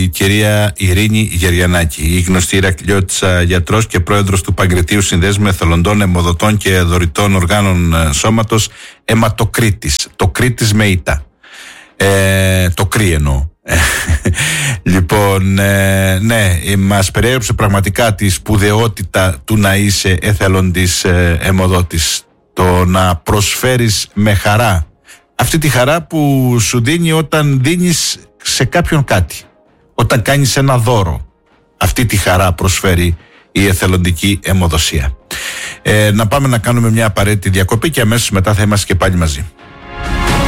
κυρία Ειρήνη Γεριανάκη, η γνωστή Ηρακλειώτισσα γιατρός και πρόεδρος του Παγκριτίου Συνδέσμου Εθελοντών, Αιμοδοτών και Δωρητών Οργάνων Σώματος, αιματοκρίτης. Το κρίτης με ήττα. Το κρύ εννοώ. Λοιπόν, ναι, μας περιέγραψε πραγματικά τη σπουδαιότητα του να είσαι εθελοντής αιμοδότης. Το να προσφέρεις με χαρά αυτή τη χαρά που σου δίνει όταν δίνεις σε κάποιον κάτι, όταν κάνεις ένα δώρο. Αυτή τη χαρά προσφέρει η εθελοντική αιμοδοσία. Να πάμε να κάνουμε μια απαραίτητη διακοπή και αμέσως μετά θα είμαστε και πάλι μαζί.